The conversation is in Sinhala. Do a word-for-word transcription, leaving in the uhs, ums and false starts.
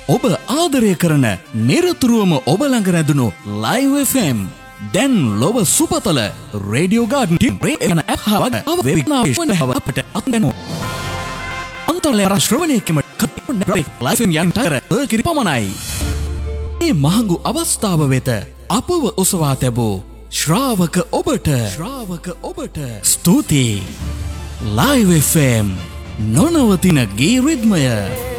ඔබ ආදරය කරන නිරතුරුවම ඔබ ළඟ රැඳුණු ලයිව් එෆ් එම් දැන් ලොව සුපතල රේඩියෝ ගාඩන් ටිම් අපට අත්දැනු අන්තර්ලය ශ්‍රවණයකම ලයිව් එම් යන්ටර කිරි පමණයි. මේ මහඟු අවස්ථාව වෙත අපව ඔසවා තැබූ ශ්‍රාවක ඔබට ශ්‍රාවක ඔබට ස්තුතියි. ලයිව් එෆ් එම් නොනවතින ගී රිද්මය.